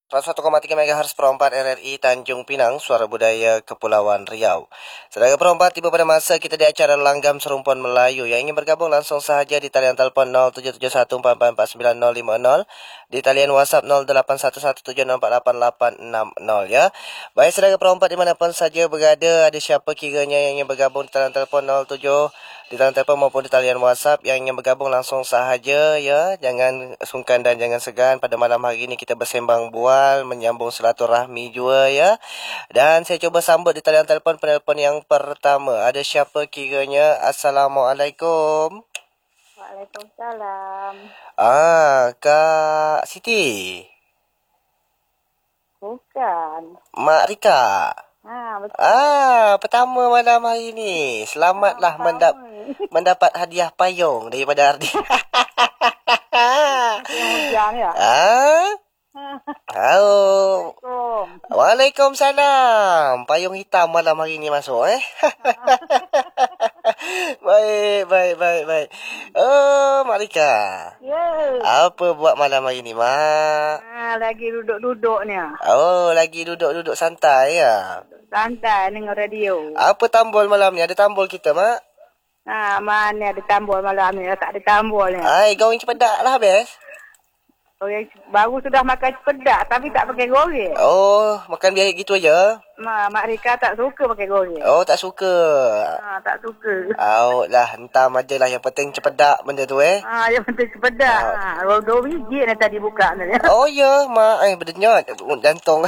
101,3 MHz Perompat RRI Tanjung Pinang, Suara Budaya Kepulauan Riau. Saudara Perompat, tiba pada masa kita di acara Langgam Serumpun Melayu. Yang ingin bergabung langsung sahaja di talian telefon 0771444950, di talian WhatsApp 081170488860 ya. Baik saudara Perompat, dimanapun saja berada, ada siapa kiranya yang ingin bergabung di talian telefon 07 di talian telefon maupun di talian WhatsApp yang ingin bergabung langsung sahaja ya. Jangan sungkan dan jangan segan. Pada malam hari ini kita bersembang bual, menyambung silaturahmi juga ya. Dan saya cuba sambut di talian telefon penelpon yang pertama. Ada siapa kiranya? Assalamualaikum. Waalaikumsalam. Kak Siti. Bukan. Mak Rika. Betul. Pertama malam hari ni. Selamatlah mendapat hadiah payung daripada Ardi. Hujan ya? Waalaikumsalam. Payung hitam malam hari ni masuk Baik. Mak Rika. Apa buat malam hari ni, Mak? Lagi duduk-duduk ni. Lagi duduk-duduk santai ya. Santai dengan radio. Apa tambol malam ni? Ada tambol kita, Mak? Mana ada tambol malam ni? Tak ada tambol ni. Goreng cepedak lah habis. Baru sudah makan pedak tapi tak pakai goreng. Makan biasa gitu aja. Mak Rika tak suka pakai goreng. Tak suka. Tak suka. Entam aje lah. Yang penting cepedak benda tu Yang penting cepedak. 2 biji ni tadi buka ni. Ya, Mak. Berdenyot. Jantung.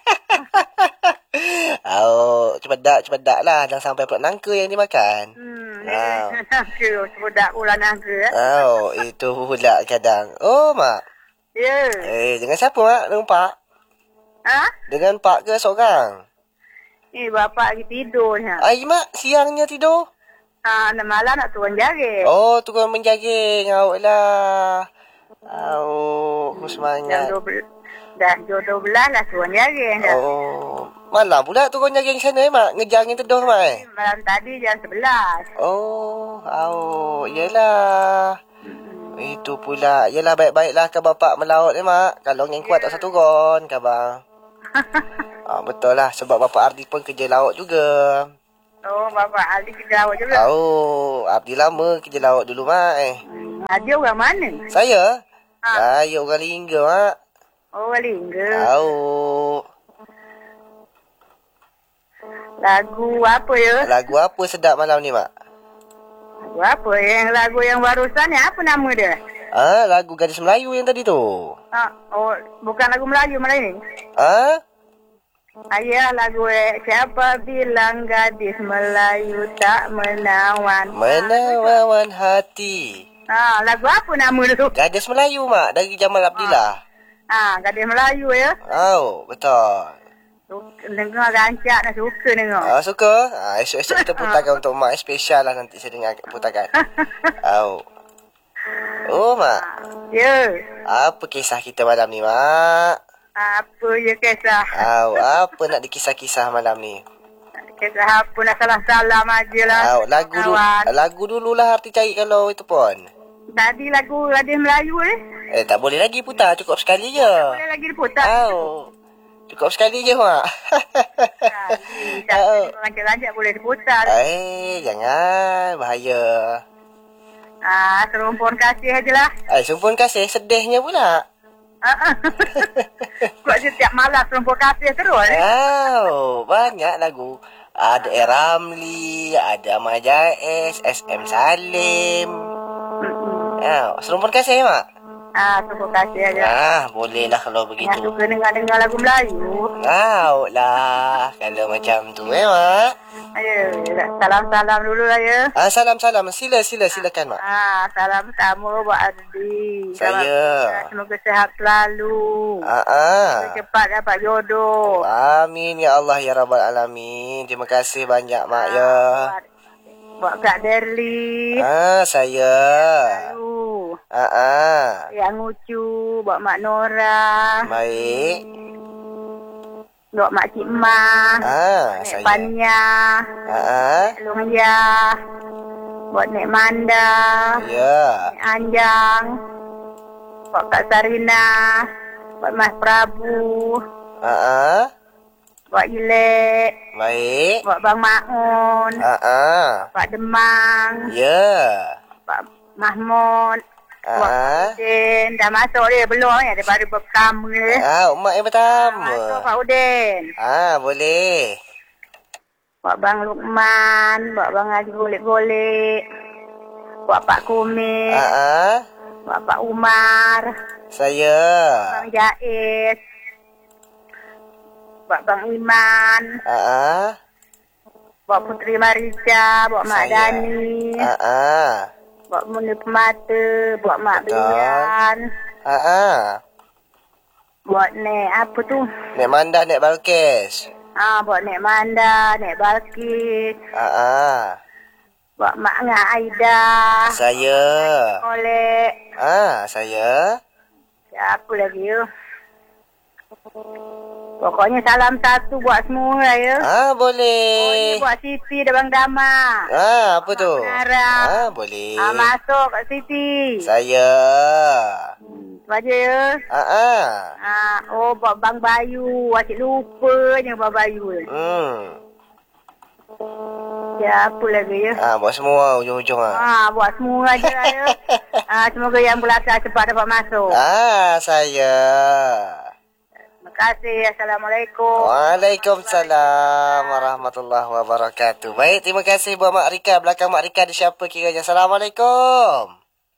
Cepedak lah. Jangan sampai perut nangka yang dimakan. Nangka. Cepedak pula nangka. Itu pula kadang. Mak. Ya. Dengan siapa, Mak? Dengan Pak? Dengan Pak ke seorang? Bapak lagi tidur. Mak, siangnya tidur? Malam nak turun jaring. Turun menjaring. Awak lah. Semangat. Dah 12 lah turun jaring. Malam pula turun jaring sana, Mak? Ngejar angin teduh, Mak? Malam tadi jam 11. Yelah. Itu pula. Yelah, baik-baiklah ke bapak melaut ni, Mak. Kalau angin kuat tak usah turun, kabang. Betul lah. Sebab bapak Ardi pun kerja laut juga. Bapak Ardi kerja laut juga? Ardi lama kerja laut dulu, Mak. Ardi orang mana? Saya? Saya orang Lingga, Mak. Orang Lingga? Lagu apa ya? Lagu apa sedap malam ni, Mak? Apa lagu yang barusan ni? Apa nama dia? Lagu Gadis Melayu yang tadi tu. Bukan lagu Melayu Melayu ni. Lagu siapa bilang gadis Melayu tak menawan hati. Lagu apa nama tu? Gadis Melayu, Mak, dari Jamal Abdillah. Gadis Melayu ya. Betul. Dengar rancak dah suka dengar. Suka? Esok-esok kita putarkan untuk Mak. Spesial lah nanti saya dengar putarkan. Mak. Ya. Apa kisah kita malam ni, Mak? Apa je kisah? Apa nak dikisah-kisah malam ni? Kisah apa nak salam-salam aje lah. Lagu dululah Arti cari kalau itu pun. Tadi lagu Gadis Melayu ni. Tak boleh lagi putar. Cukup sekali je. Tak boleh lagi diputar. Cukup sekali je, Mak. Rancak-rancak boleh diputar. Jangan. Bahaya. Serumpun kasih ajalah. Serumpun kasih. Sedihnya pula. Kok setiap malam serumpun kasih terus. Banyak lagu. Ada Ramli, ada Ahmad Jais, SM Salim. Serumpun kasih, Mak? Serumpun kasih aja. Bolehlah kalau begitu. Yang suka dengar lagu Melayu. Lah. Kalau macam tu, Mak. Salam-salam dulu lah ya. Salam-salam. Silakan, Mak. Salam sama buat Ardi. Saya. Semoga sehat selalu. Cepat dapat jodoh. Amin ya Allah ya Rabbal Alamin. Terima kasih banyak, Mak ya. Buat Kak Derli. Saya. Yang Ucu. Buat Mak Nora. Baik. Buat Mak Cik Ma. Saya. Pania. Long Ya. Buat Nek Manda. Ya. Nek Anjang. Buat Kak Sarina. Buat Mas Prabu. Buat Jilek. Baik. Buat Bang Maun. Buat Demang. Ya. Buat Mahmud. Buat Udin. Dah masuk dia belum ya daripada pertama dia. Mak yang pertama. Masuk Pak Udin. Boleh. Buat Bang Lukman. Buat Bang Haji Golek-Golek. Buat Pak Kumit. Buat Pak Umar. Saya. Bang Jais. Buat Bang Iman. Buat Putri Marija. Buat Mak Dani. Buat Munir Pemata. Buat Mak Bilian. Buat Nek apa tu? Nek Manda, Nek Balkis. Buat Nek Manda, Nek Balkis. Buat Mak Ngah Aida. Saya. Oleh. Saya. Siapa lagi ya? Pokoknya salam satu buat semua ya. Boleh. Buat Siti dan Bang Dama. Apa tu? Pengarap. Boleh. Masuk kat Siti. Saya. Baca ya. Buat Bang Bayu. Asyik lupa je Bang Bayu. Siapa lagi ya? Buat semua ujung-ujung buat semua je lah ya. Semoga yang belakang cepat dapat masuk. Saya. Terima kasih. Assalamualaikum. Waalaikumsalam warahmatullahi wabarakatuh. Baik, terima kasih buat Mak Rika. Belakang Mak Rika ada siapa kiranya? Assalamualaikum.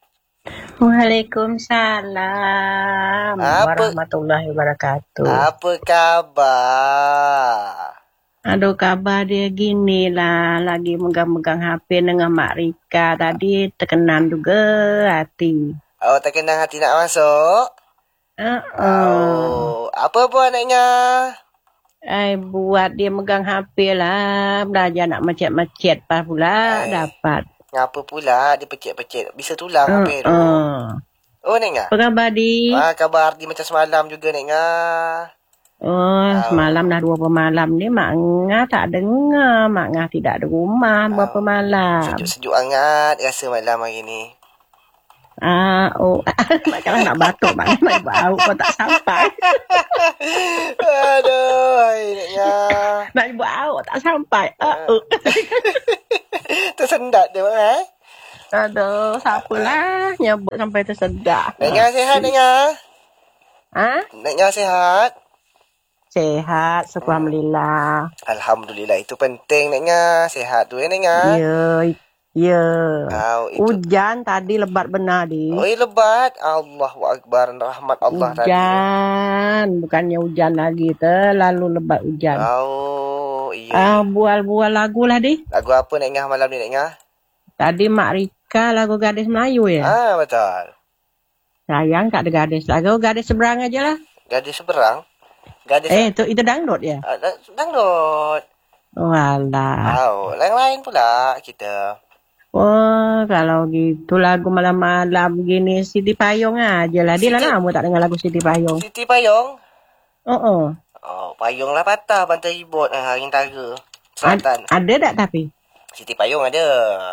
Waalaikumsalam warahmatullahi wabarakatuh. Apa khabar? Aduh, kabar dia gini lah. Lagi megang-megang HP dengan Mak Rika. Tadi terkenan juga hati. Terkenang hati nak masuk? Apa buat anaknya? Buat dia megang HP lah. Belajar nak macet-macet pas pula dapat. Ngapa pula dia pecet-pecet? Bisa tulang HP tu. Neknya? Apa khabar di? Khabar di macam semalam juga neknya. Semalam dah 2 malam ni Mak Ngah tak dengar. Mak Ngah tidak ada rumah berapa malam. Sejuk-sejuk hangat rasa malam hari ni. Kalau nak batuk Mak Ngah bau kau tak sampai. Aduh, neknya. Nak bau tak sampai. Tersendat dia Aduh, siapalah nyebut sampai tersedak. Neknya sihat neknya? Neknya sihat? Sehat, alhamdulillah. Alhamdulillah, itu penting neknya. Sehat tu neknya. Ya. Hujan tadi lebat benar di. Lebat. Allahu Akbar, rahmat Allah tadi. Hujan, bukannya hujan lagi, terlalu lebat hujan. Iya. Bual-bual lagu lah di. Lagu apa neknya malam ni neknya? Tadi Mak Rika lagu Gadis Melayu ya. Betul. Sayang tak ada gadis. Lagu Gadis Seberang aja lah. Gadis Seberang? Itu dangdut ya? Dangdut. Walah. Lain-lain pula kita. Kalau gitu lagu malam-malam begini Siti Payung aja lah. Dia lah lama tak dengar lagu Siti Payung. Siti Payung? Payung lah patah Pantai Ribut Haring Tara Selatan. Ada tak tapi? Siti Payung ada.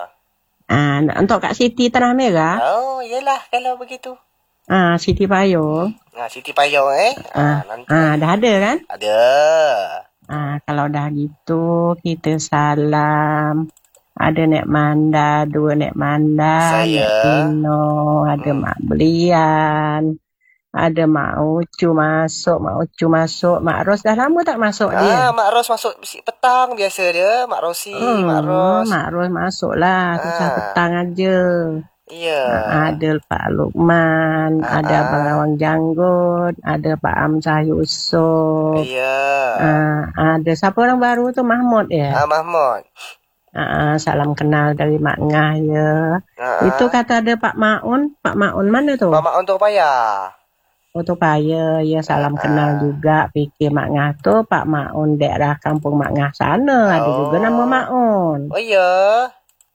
Untuk Kak Siti Tanah Merah? Yelah kalau begitu. Siti Payung. Siti Payung nanti. Dah ada kan? Ada. Kalau dah gitu kita salam. Ada Nek Manda, 2 Nek Manda, Nek Tino, ada Mak Belian, ada Mak Ucu masuk, Mak Ros dah lama tak masuk dia. Mak Ros masuk petang biasa dia, Mak Rosi, Mak Ros. Mak Ros masuk lah, petang aja. Iya. Ada Pak Lukman, ada Abang Awang Janggut, ada Pak Amsah Yusof. Iya. Ada siapa orang baru tu, Mahmud ya? Mahmud. Salam kenal dari Mak Ngah ya. Itu kata ada Pak Maun mana tu? Pak Maun tu payah. Tu payah ya, salam kenal juga. Fikir Mak Ngah tu Pak Maun daerah kampung Mak Ngah sana. Ada juga nama Maun. Ya.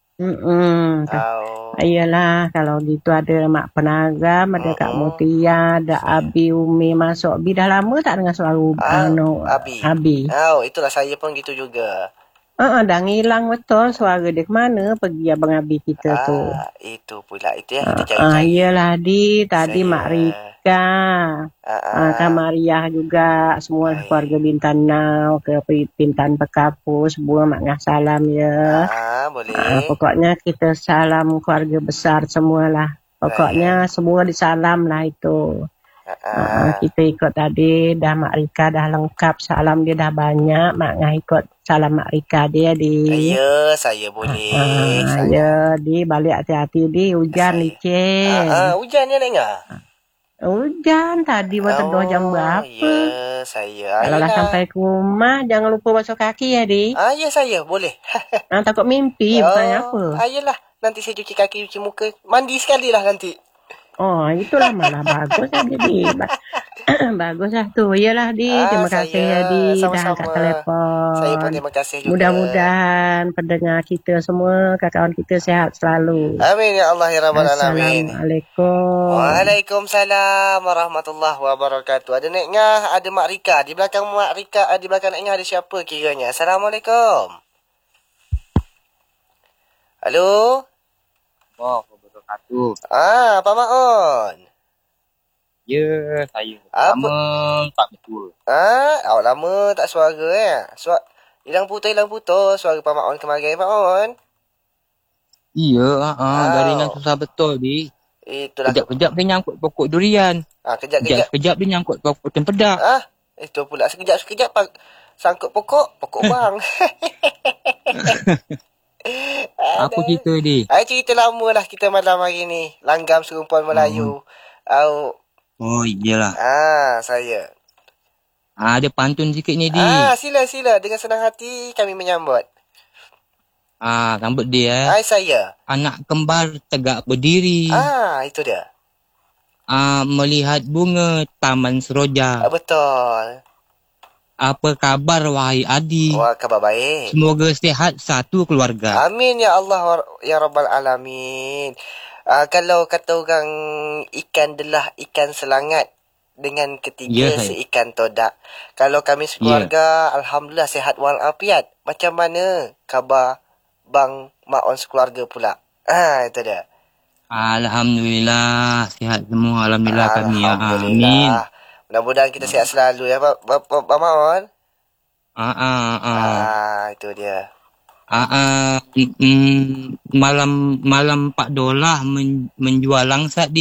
Iyalah kalau gitu ada Mak Penagam, ada Kak Mutia, ada Abi Umi masuk. Abi dah lama tak dengar suara Abi. Itulah saya pun gitu juga. Dah ngilang betul suara dia, kemana pergi Abang Abi kita tu. Itu pula, itu yang kita cari-cari. Iyalah tadi Mak Rika Kamariah juga, semua keluarga Bintang ke Bintan Pekapus, semua mak ngah salam ya. Boleh. Pokoknya kita salam keluarga besar semualah. Pokoknya semua disalam lah itu. Kita ikut tadi, dah Mak Rika dah lengkap, salam dia dah banyak, mak ngah ikut salam Mak Rika dia di. Ya, saya boleh. Ya, di balik hati-hati di, hujan licin. Hujan ya dengar? Hujan tadi waktu jam berapa? Ya, saya. Kalau dah sampai ke rumah, jangan lupa basuh kaki ya, Di. Ya saya, boleh. Takut mimpi, bukannya apa? Ayolah, nanti saya cuci kaki, cuci muka. Mandi sekali lah nanti. Oh, itulah malah bagus lah, Di. Bagus lah tu. Yalah, Di. Terima kasih ya, Di. Dah angkat telepon. Saya pun terima kasih juga. Mudah-mudahan pendengar kita semua, kawan kita sehat selalu. Amin ya Allah ya Rabbal Alamin. Assalamualaikum. Waalaikumsalam warahmatullahi wabarakatuh. Ada Nek Ngah, ada Mak Rika. Di belakang Mak Rika, di belakang Nek Ngah ada siapa kiranya? Assalamualaikum. Halo? Pak Maon. Ya, saya. Lama tak betul. Awak lama tak suara hilang putus suara Pak Maon kemarin, Pak Maon. Iya, jaringan susah betul, Di. Itulah. Kejap-kejap dia nyangkut pokok durian. Kejap-kejap dia nyangkut pokok tempedak. Itu pula sekejap sangkut pokok bang. Apa cerita, Di? Cerita lama lah kita malam hari ni. Langgam serumpuan Melayu. Oh, iyalah. Saya. Ada pantun sikit ni, Di. Sila. Dengan senang hati kami menyambut. Sambut dia. Saya. Anak kembar tegak berdiri. Itu dia. Melihat bunga taman seroja. Betul. Apa kabar, wahai Adi? Wah, kabar baik. Semoga sehat satu keluarga. Amin ya Allah ya Rabbal Alamin. Kalau kata orang ikan delah ikan selangat dengan ketiga seikan todak. Kalau kami sekeluarga alhamdulillah sehat walafiat. Macam mana khabar Bang Maon sekeluarga pula? Itu dia. Alhamdulillah sihat semua, alhamdulillah kami ya. Amin. Mudah-mudahan kita sihat selalu ya Pak Maon. Itu dia. Malam $4 menjual langsat